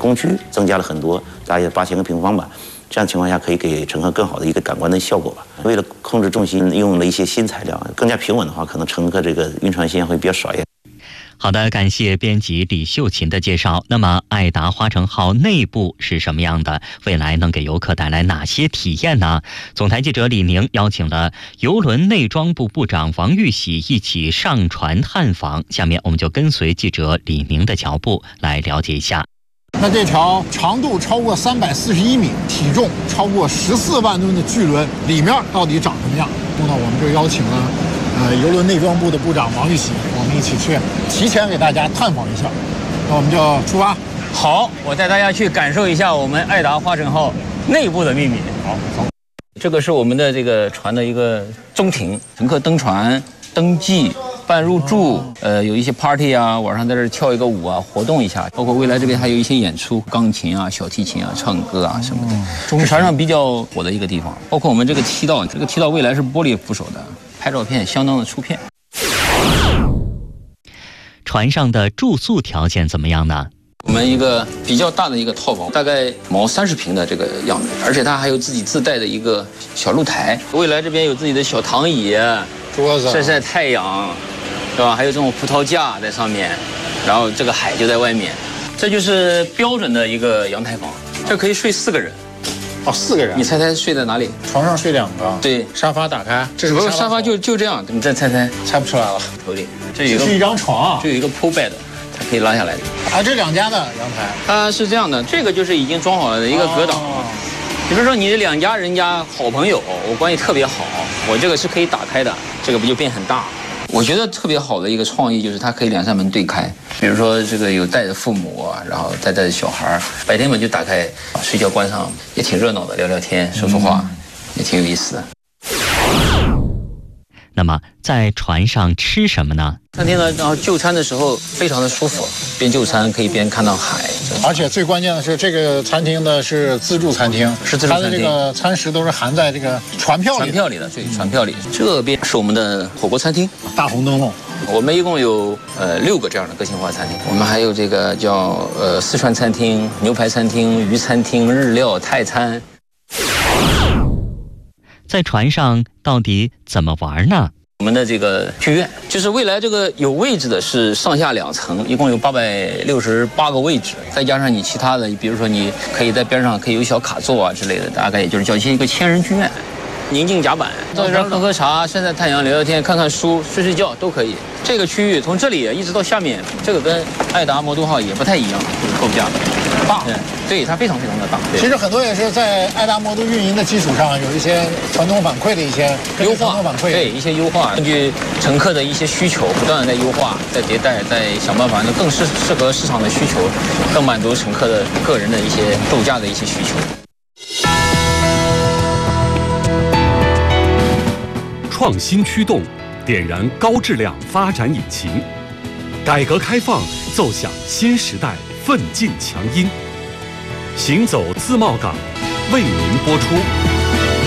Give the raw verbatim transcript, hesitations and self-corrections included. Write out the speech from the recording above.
工区增加了很多，大约八千个平方板。这样情况下可以给乘客更好的一个感官的效果吧。为了控制重心，用了一些新材料，更加平稳的话，可能乘客这个晕船现象会比较少一点。 好的，感谢编辑李秀琴的介绍。那么爱达花城号内部是什么样的？未来能给游客带来哪些体验呢？总台记者李宁邀请了邮轮内装部部长王玉玺一起上船探访。下面我们就跟随记者李宁的脚步来了解一下。 那这条长度超过三百四十一米、体重超过十四万吨的巨轮，里面到底长什么样？那我们就邀请了呃邮轮内装部的部长王玉玺，我们一起去提前给大家探访一下。那我们就出发。 好，我带大家去感受一下我们爱达花城号内部的秘密。好，走。这个是我们的这个船的一个中庭，乘客登船、登记、办入住，呃，有一些 party 啊，晚上在这儿跳一个舞啊，活动一下。包括未来这边还有一些演出，钢琴啊、小提琴啊、唱歌啊什么的。是船上比较火的一个地方。包括我们这个梯道，这个梯道未来是玻璃扶手的，拍照片相当的出片。 船上的住宿条件怎么样呢？ 我们一个比较大的一个套房，大概毛三十平的这个样子，而且它还有自己自带的一个小露台。未来这边有自己的小躺椅、 桌子， 晒晒太阳，是吧？还有这种葡萄架在上面，然后这个海就在外面。这就是标准的一个阳台房，这可以睡四个人。 哦，四个人。 你猜猜睡在哪里？ 床上睡两个。 对， 沙发打开，这是不是沙发就就这样？你再猜猜， 猜不出来了。 头顶这有一个， 这是一张床， 这有一个铺 bed。它可以拉下来的啊，这两家的阳台， 它是这样的，这个就是已经装好了的一个隔挡。哦、比如说你两家人家好朋友，我关系特别好，我这个是可以打开的，这个不就变很大？我觉得特别好的一个创意就是它可以两扇门对开，比如说这个有带着父母啊，然后再带着小孩，白天门就打开，睡觉关上，也挺热闹的，聊聊天，说说话，嗯、也挺有意思的。 那么在船上吃什么呢？ 餐厅呢，然后就餐的时候非常的舒服，边就餐可以边看到海。 而且最关键的是，这个餐厅呢是自助餐厅， 是自助餐厅， 它的这个餐食都是含在这个船票里。 船票里的，对，船票里。这边是我们的火锅餐厅， 大红灯笼。 我们一共有呃六个这样的个性化餐厅，我们还有这个叫呃四川餐厅、牛排餐厅、鱼餐厅、日料、泰餐。 在船上到底怎么玩呢？ 我们的这个剧院，就是未来这个有位置的是上下两层，一共有八百六十八个位置，再加上你其他的，比如说你可以在边上可以有小卡座啊之类的，大概也就是叫一个千人剧院。宁静甲板，在这喝喝茶、晒晒太阳、聊聊天、看看书、睡睡觉都可以。这个区域从这里一直到下面，这个跟爱达魔都号也不太一样，就是构架大，对，对，它非常非常的大。 其实很多也是在爱达魔都运营的基础上，有一些传统反馈的一些优化反馈， 对一些优化，根据乘客的一些需求，不断的在优化、在迭代、在想办法，能更适适合市场的需求，更满足乘客的个人的一些度假的一些需求。 创新驱动，点燃高质量发展引擎；改革开放，奏响新时代奋进强音。行走自贸港，为您播出。